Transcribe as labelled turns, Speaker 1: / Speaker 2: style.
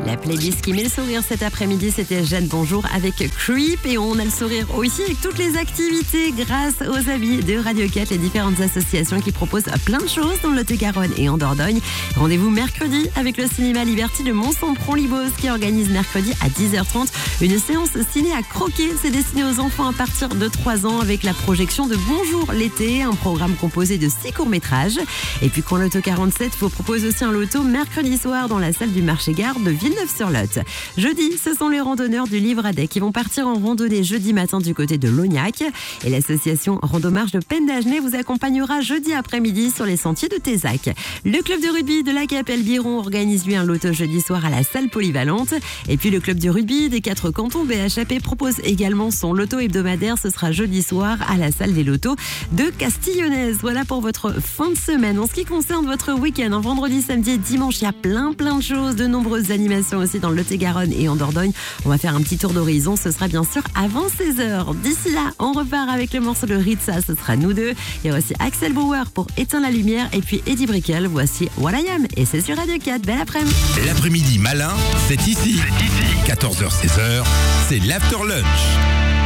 Speaker 1: La playlist qui met le sourire cet après-midi, c'était Jeanne Bonjour avec Creep. Et on a le sourire aussi avec toutes les activités grâce aux amis de Radio 4, les différentes associations qui proposent plein de choses dans le Lot-et-Garonne et en Dordogne. Rendez-vous mercredi avec le cinéma Liberty de Mont-Sampron-Libos qui organise mercredi à 10h30 une séance ciné à croquer. C'est destiné aux enfants à partir de 3 ans avec la projection de Bonjour l'été, un programme composé de 6 courts-métrages. Et puis quand l'Auto 47 vous propose aussi un loto mercredi soir dans la salle du marché-gare de Villeneuve-sur-Lot. Jeudi, ce sont les randonneurs du Livradet qui vont partir en randonnée jeudi matin du côté de Lognac. Et l'association Randomarche de Penn d'Agenais vous accompagnera jeudi après-midi sur les sentiers de Tézac. Le club de rugby de la Capelle-Biron organise lui un loto jeudi soir à la salle polyvalente. Et puis le club de rugby des 4 cantons BHAP propose également son loto hebdomadaire. Ce sera jeudi soir à la salle des lotos de Castillonnaise. Voilà pour votre fin de semaine. En ce qui concerne votre week-end, vendredi, samedi et dimanche, il y a plein de choses, de nombreuses animations aussi dans le Lot-et-Garonne et en Dordogne. On va faire un petit tour d'horizon, ce sera bien sûr avant 16h. D'ici là, on repart avec le morceau de Ritza, ce sera nous deux. Il y a aussi Axel Bauer pour Éteindre la lumière et puis Eddie Brickell, voici What I Am et c'est sur Radio 4. Belle après-midi.
Speaker 2: L'après-midi malin, c'est ici. 14h-16h, c'est l'After Lunch.